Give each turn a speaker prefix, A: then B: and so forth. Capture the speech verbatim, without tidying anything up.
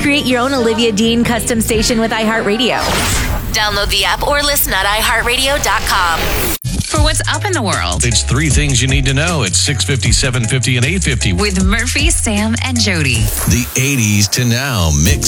A: Create your own Olivia Dean custom station with iHeartRadio. Download the app or listen at i heart radio dot com.
B: For what's up in the world.
C: It's three things you need to know at six fifty, seven fifty, and eight fifty.
B: With Murphy, Sam, and Jody.
C: The eighties to now mix.